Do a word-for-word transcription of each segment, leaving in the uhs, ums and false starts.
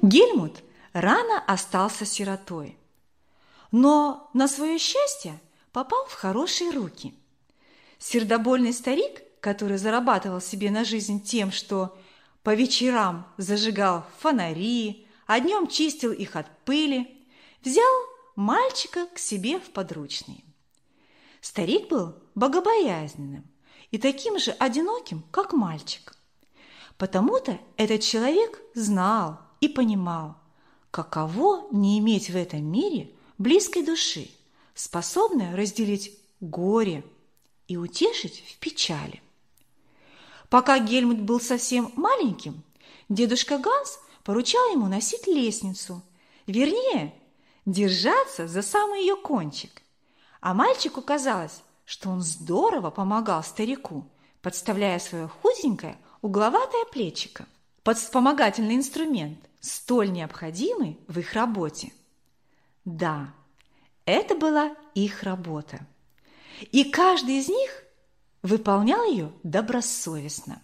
Гельмут рано остался сиротой, но на свое счастье попал в хорошие руки. Сердобольный старик, который зарабатывал себе на жизнь тем, что по вечерам зажигал фонари, а днем чистил их от пыли, взял мальчика к себе в подручные. Старик был богобоязненным и таким же одиноким, как мальчик. Потому-то этот человек знал и понимал, каково не иметь в этом мире близкой души, способной разделить горе и утешить в печали. Пока Гельмут был совсем маленьким, дедушка Ганс поручал ему носить лестницу, вернее, держаться за самый ее кончик. А мальчику казалось, что он здорово помогал старику, подставляя свое худенькое угловатое плечико под вспомогательный инструмент, столь необходимый в их работе. Да, это была их работа. И каждый из них выполнял ее добросовестно.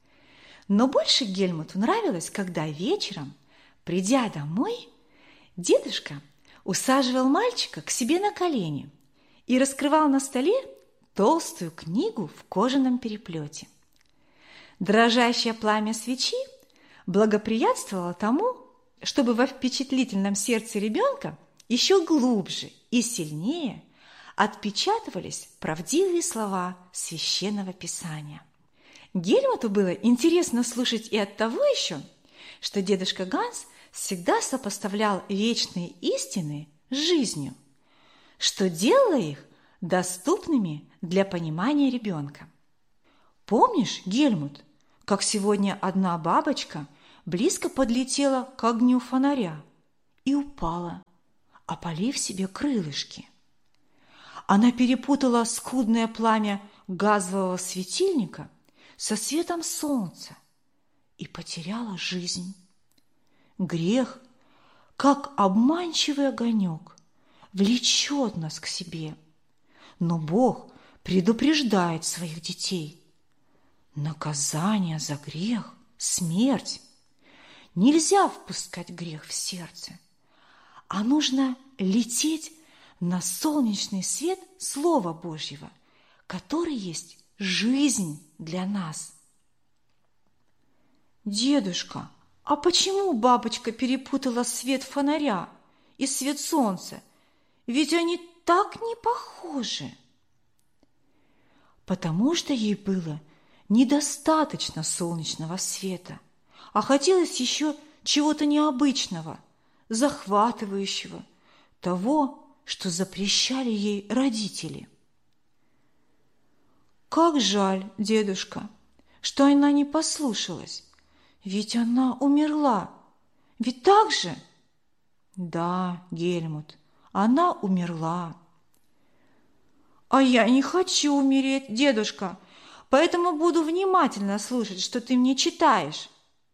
Но больше Гельмуту нравилось, когда вечером, придя домой, дедушка усаживал мальчика к себе на колени и раскрывал на столе толстую книгу в кожаном переплете. Дрожащее пламя свечи благоприятствовало тому, чтобы во впечатлительном сердце ребенка еще глубже и сильнее отпечатывались правдивые слова Священного Писания. Гельмуту было интересно слушать и от того еще, что дедушка Ганс всегда сопоставлял вечные истины с жизнью, что делало их доступными для понимания ребенка. Помнишь, Гельмут, как сегодня одна бабочка близко подлетела к огню фонаря и упала, опалив себе крылышки? Она перепутала скудное пламя газового светильника со светом солнца и потеряла жизнь. Грех, как обманчивый огонек, влечет нас к себе, но Бог предупреждает своих детей. Наказание за грех – смерть. Нельзя впускать грех в сердце, а нужно лететь на солнечный свет Слова Божьего, который есть жизнь для нас. Дедушка, а почему бабочка перепутала свет фонаря и свет солнца? Ведь они так не похожи. Потому что ей было недостаточно солнечного света, а хотелось еще чего-то необычного, захватывающего, того, что запрещали ей родители. Как жаль, дедушка, что она не послушалась, ведь она умерла. Ведь так же? Да, Гельмут, она умерла. А я не хочу умереть, дедушка, поэтому буду внимательно слушать, что ты мне читаешь.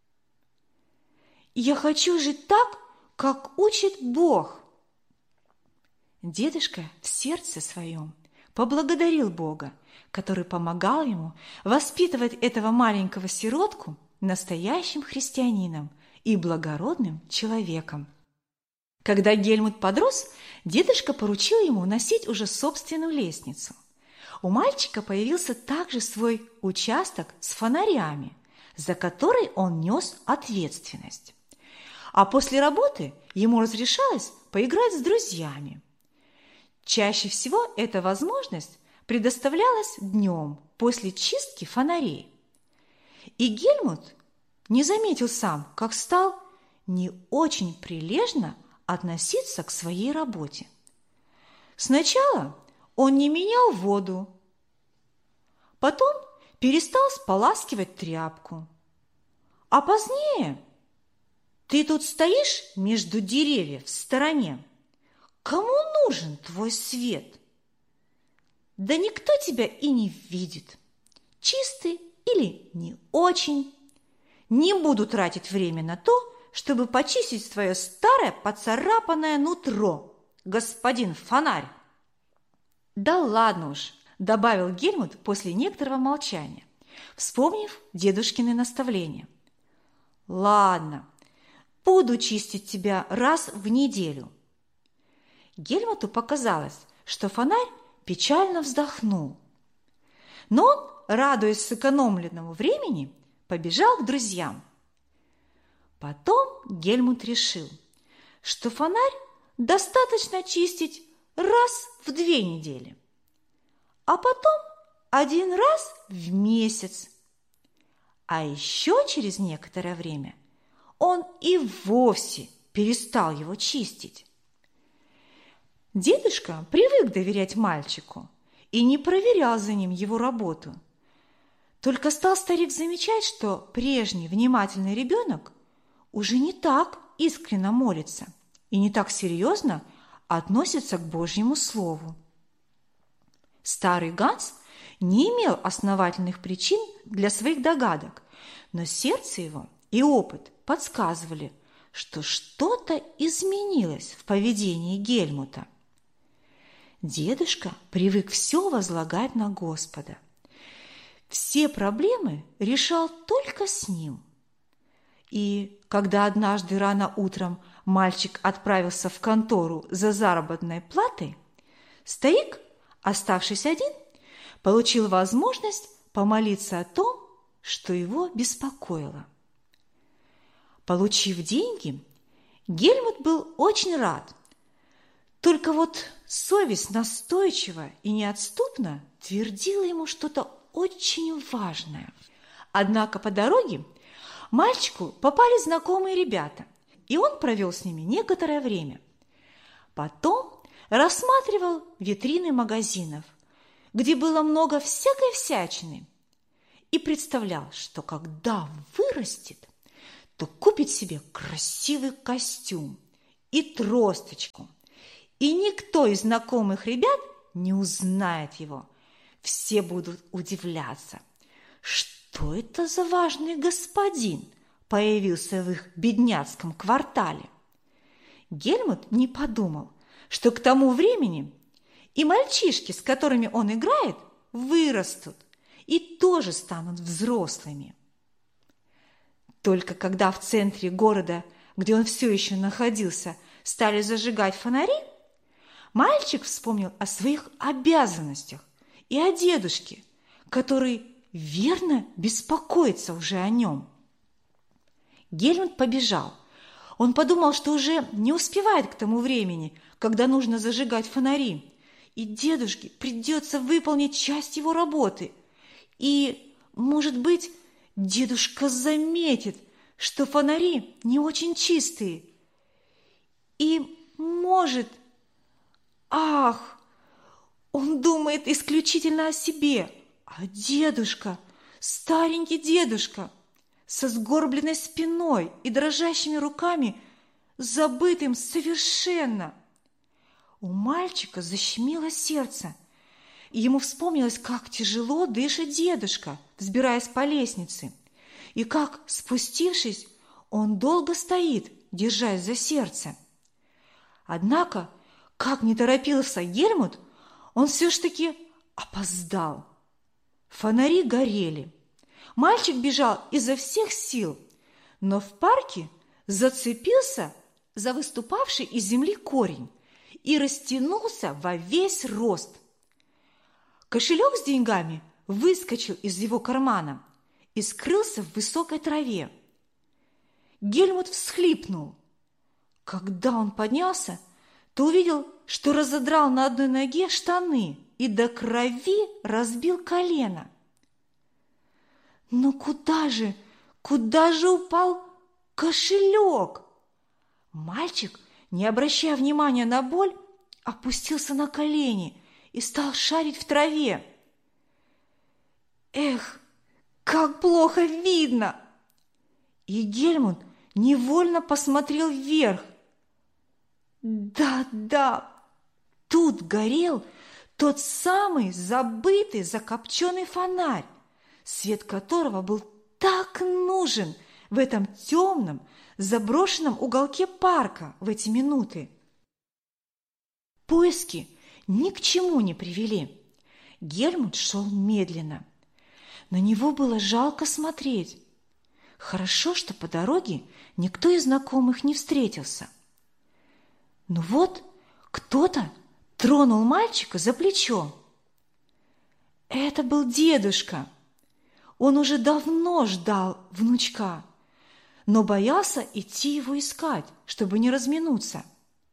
Я хочу жить так, как учит Бог. Дедушка в сердце своем поблагодарил Бога, который помогал ему воспитывать этого маленького сиротку настоящим христианином и благородным человеком. Когда Гельмут подрос, дедушка поручил ему носить уже собственную лестницу. У мальчика появился также свой участок с фонарями, за который он нес ответственность. А после работы ему разрешалось поиграть с друзьями. Чаще всего эта возможность предоставлялась днем после чистки фонарей. И Гельмут не заметил сам, как стал не очень прилежно относиться к своей работе. Сначала он не менял воду, потом перестал споласкивать тряпку, а позднее: ты тут стоишь между деревьев в стороне. Кому нужен твой свет? Да никто тебя и не видит. Чистый или не очень. Не буду тратить время на то, чтобы почистить твое старое поцарапанное нутро, господин фонарь. Да ладно уж, добавил Гельмут после некоторого молчания, вспомнив дедушкины наставления. Ладно, буду чистить тебя раз в неделю». Гельмуту показалось, что фонарь печально вздохнул. Но он, радуясь сэкономленному времени, побежал к друзьям. Потом Гельмут решил, что фонарь достаточно чистить раз в две недели, а потом один раз в месяц. А еще через некоторое время он и вовсе перестал его чистить. Дедушка привык доверять мальчику и не проверял за ним его работу. Только стал старик замечать, что прежний внимательный ребенок уже не так искренно молится и не так серьезно относится к Божьему Слову. Старый Ганс не имел основательных причин для своих догадок, но сердце его и опыт подсказывали, что что-то изменилось в поведении Гельмута. Дедушка привык все возлагать на Господа. Все проблемы решал только с ним. И когда однажды рано утром мальчик отправился в контору за заработной платой, старик, оставшись один, получил возможность помолиться о том, что его беспокоило. Получив деньги, Гельмут был очень рад. Только вот совесть настойчиво и неотступно твердила ему что-то очень важное. Однако по дороге мальчику попали знакомые ребята, и он провел с ними некоторое время. Потом рассматривал витрины магазинов, где было много всякой всячины, и представлял, что когда вырастет, то купит себе красивый костюм и тросточку, и никто из знакомых ребят не узнает его. Все будут удивляться, что это за важный господин появился в их бедняцком квартале. Гельмут не подумал, что к тому времени и мальчишки, с которыми он играет, вырастут и тоже станут взрослыми. Только когда в центре города, где он все еще находился, стали зажигать фонари, мальчик вспомнил о своих обязанностях и о дедушке, который верно беспокоится уже о нем. Гельмут побежал. Он подумал, что уже не успевает к тому времени, когда нужно зажигать фонари, и дедушке придется выполнить часть его работы. И, может быть, дедушка заметит, что фонари не очень чистые. И, может... Ах, он думает исключительно о себе, а дедушка, старенький дедушка, со сгорбленной спиной и дрожащими руками, забытым совершенно. У мальчика защемило сердце, и ему вспомнилось, как тяжело дышит дедушка, взбираясь по лестнице, и как, спустившись, он долго стоит, держась за сердце. Однако, как не торопился Гельмут, он все ж таки опоздал. Фонари горели. Мальчик бежал изо всех сил, но в парке зацепился за выступавший из земли корень и растянулся во весь рост. Кошелек с деньгами выскочил из его кармана и скрылся в высокой траве. Гельмут всхлипнул. Когда он поднялся, то увидел, что разодрал на одной ноге штаны и до крови разбил колено. Но куда же, куда же упал кошелек? Мальчик, не обращая внимания на боль, опустился на колени и стал шарить в траве. Эх, как плохо видно! И Гельмут невольно посмотрел вверх. Да-да, тут горел тот самый забытый закопченный фонарь, свет которого был так нужен в этом темном, заброшенном уголке парка в эти минуты. Поиски ни к чему не привели. Гельмут шел медленно. На него было жалко смотреть. Хорошо, что по дороге никто из знакомых не встретился. Но вот кто-то тронул мальчика за плечо. Это был дедушка. Он уже давно ждал внучка, но боялся идти его искать, чтобы не разминуться.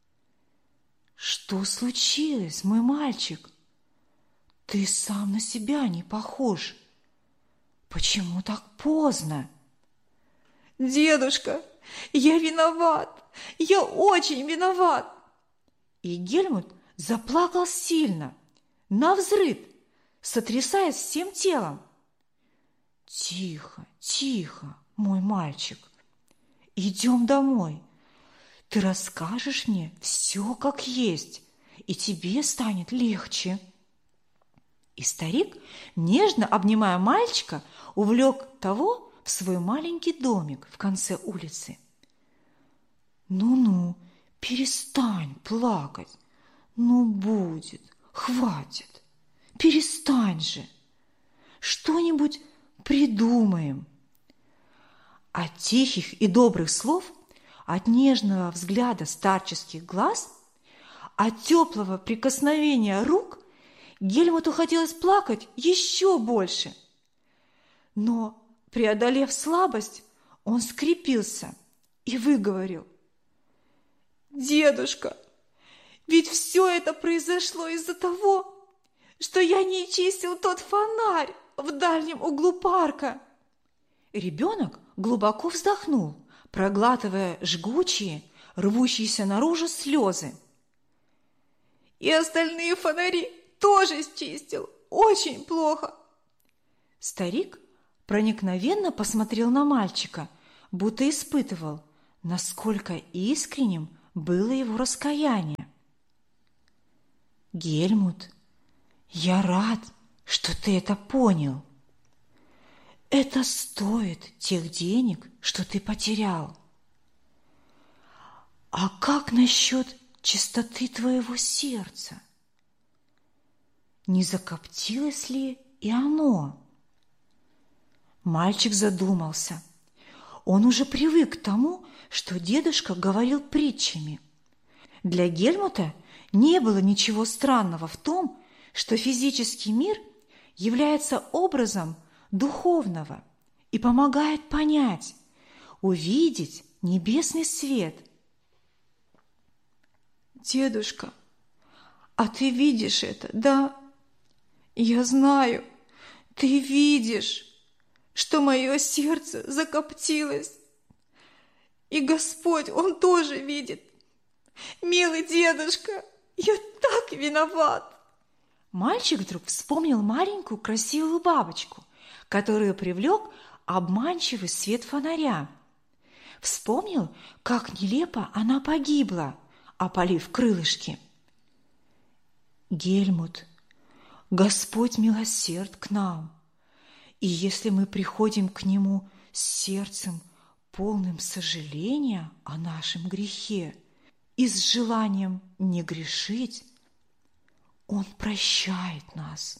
«Что случилось, мой мальчик? Ты сам на себя не похож. Почему так поздно?» «Дедушка, я виноват! Я очень виноват!» И Гельмут заплакал сильно, навзрыд, сотрясаясь всем телом. «Тихо, тихо, мой мальчик. Идем домой. Ты расскажешь мне все как есть, и тебе станет легче». И старик, нежно обнимая мальчика, увлек того в свой маленький домик в конце улицы. «Ну-ну, перестань плакать. Ну, будет, хватит. Перестань же. Что-нибудь придумаем». От тихих и добрых слов, от нежного взгляда старческих глаз, от теплого прикосновения рук Гельмуту хотелось плакать еще больше. Но, преодолев слабость, он скрепился и выговорил: «Дедушка, ведь все это произошло из-за того, что я не чистил тот фонарь в дальнем углу парка». Ребенок глубоко вздохнул, проглатывая жгучие, рвущиеся наружу слезы. «И остальные фонари тоже счистил. Очень плохо». Старик проникновенно посмотрел на мальчика, будто испытывал, насколько искренним было его раскаяние. «Гельмут, я рад, что ты это понял. Это стоит тех денег, что ты потерял. А как насчет чистоты твоего сердца? Не закоптилось ли и оно?» Мальчик задумался. Он уже привык к тому, что дедушка говорил притчами. Для Гельмута не было ничего странного в том, что физический мир является образом духовного и помогает понять, увидеть небесный свет. «Дедушка, а ты видишь это, да? Я знаю, ты видишь, что мое сердце закоптилось. И Господь, Он тоже видит. Милый дедушка, я так виноват». Мальчик вдруг вспомнил маленькую красивую бабочку, которую привлек обманчивый свет фонаря. Вспомнил, как нелепо она погибла, опалив крылышки. «Гельмут, Господь милосерд к нам, и если мы приходим к Нему с сердцем, полным сожаления о нашем грехе и с желанием не грешить, Он прощает нас».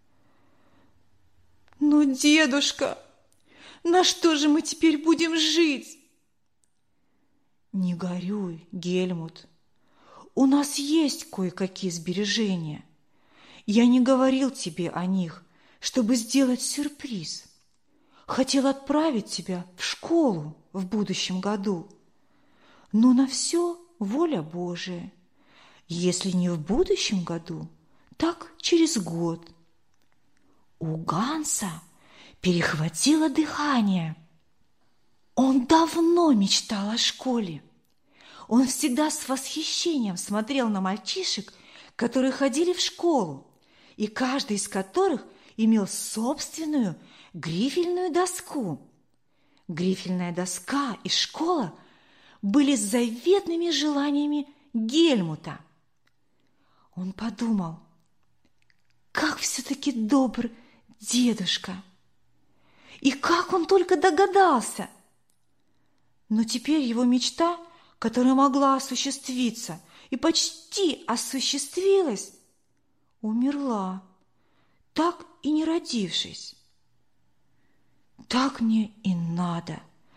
«Но, дедушка, на что же мы теперь будем жить?» «Не горюй, Гельмут. У нас есть кое-какие сбережения. Я не говорил тебе о них, чтобы сделать сюрприз. Хотел отправить тебя в школу в будущем году. Но на все воля Божия. Если не в будущем году, так через год». У Ганса перехватило дыхание. Он давно мечтал о школе. Он всегда с восхищением смотрел на мальчишек, которые ходили в школу, и каждый из которых имел собственную грифельную доску. Грифельная доска и школа были заветными желаниями Гельмута. Он подумал, как все-таки добр дедушка, и как он только догадался. Но теперь его мечта, которая могла осуществиться и почти осуществилась, умерла, так и не родившись. «Так мне и надо»,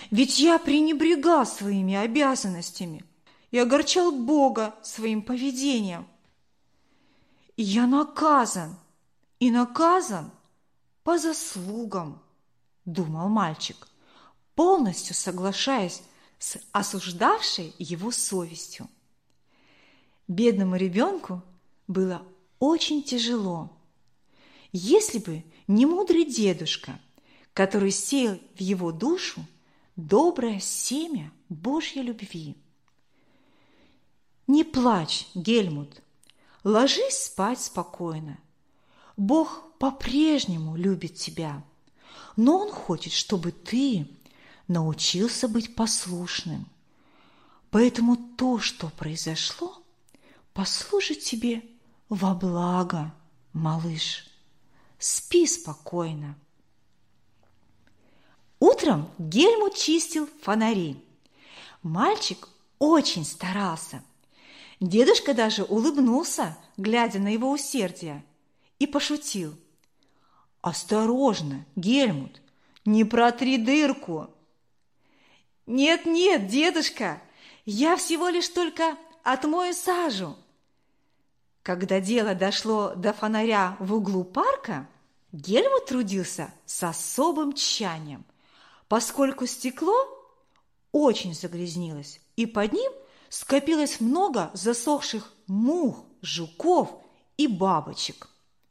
Ведь я пренебрегал своими обязанностями и огорчал Бога своим поведением. И я наказан, и наказан по заслугам, думал мальчик, полностью соглашаясь с осуждавшей его совестью. Бедному ребенку было очень тяжело. Если бы не мудрый дедушка, который сеял в его душу доброе семя Божьей любви. Не плачь, Гельмут, ложись спать спокойно. Бог по-прежнему любит тебя, но Он хочет, чтобы ты научился быть послушным. Поэтому то, что произошло, послужит тебе во благо, малыш. Спи спокойно. Утром Гельмут чистил фонари. Мальчик очень старался. Дедушка даже улыбнулся, глядя на его усердие, и пошутил. «Осторожно, Гельмут, не протри дырку!» «Нет-нет, дедушка, я всего лишь только отмою сажу». Когда дело дошло до фонаря в углу парка, Гельмут трудился с особым тщанием, поскольку стекло очень загрязнилось, и под ним скопилось много засохших мух, жуков и бабочек.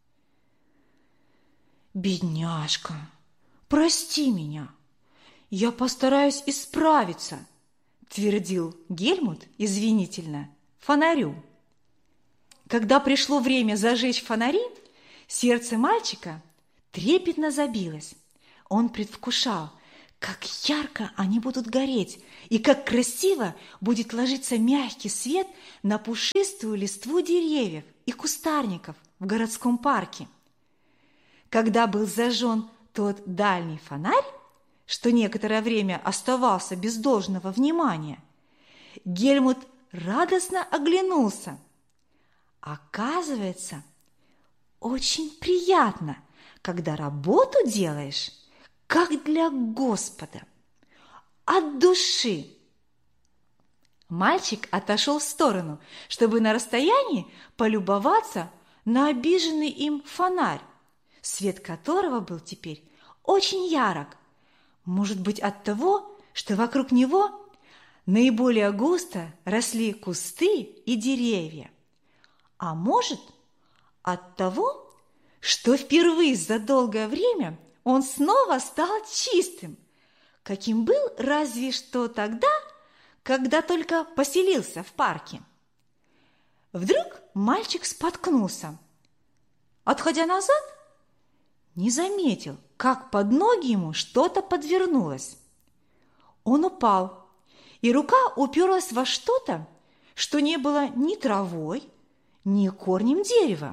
«Бедняжка, прости меня, я постараюсь исправиться», твердил Гельмут извинительно фонарю. Когда пришло время зажечь фонари, сердце мальчика трепетно забилось. Он предвкушал, как ярко они будут гореть и как красиво будет ложиться мягкий свет на пушистую листву деревьев и кустарников в городском парке. Когда был зажжен тот дальний фонарь, что некоторое время оставался без должного внимания, Гельмут радостно оглянулся. Оказывается, очень приятно, когда работу делаешь, как для Господа, от души. Мальчик отошел в сторону, чтобы на расстоянии полюбоваться на обиженный им фонарь, свет которого был теперь очень ярок, может быть, от того, что вокруг него наиболее густо росли кусты и деревья, а может, от того, что впервые за долгое время он снова стал чистым, каким был разве что тогда, когда только поселился в парке. Вдруг мальчик споткнулся. Отходя назад, не заметил, как под ноги ему что-то подвернулось. Он упал, и рука уперлась во что-то, что не было ни травой, ни корнем дерева.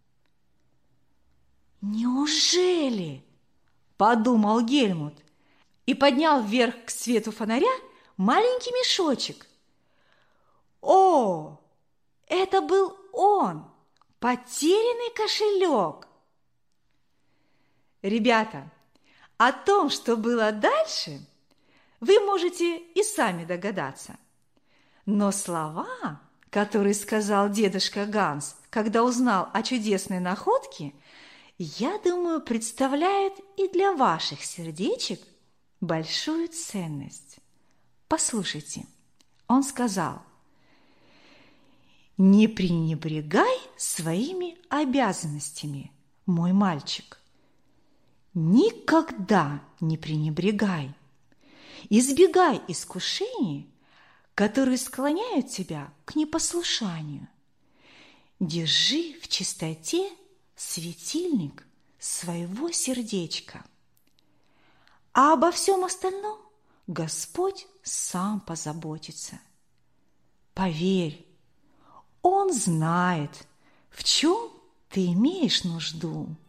«Неужели?» – подумал Гельмут и поднял вверх к свету фонаря маленький мешочек. О, это был он, потерянный кошелек! Ребята, о том, что было дальше, вы можете и сами догадаться. Но слова, которые сказал дедушка Ганс, когда узнал о чудесной находке, я думаю, представляют и для ваших сердечек большую ценность. Послушайте, он сказал: «Не пренебрегай своими обязанностями, мой мальчик. Никогда не пренебрегай. Избегай искушений, которые склоняют тебя к непослушанию. Держи в чистоте светильник своего сердечка. А обо всем остальном Господь сам позаботится. Поверь, Он знает, в чем ты имеешь нужду».